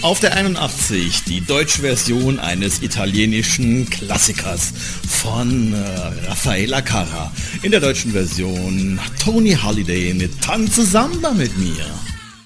Auf der 81 die deutsche Version eines italienischen Klassikers von Raffaella Carrà. In der deutschen Version Tony Holiday mit Tanze Samba mit mir.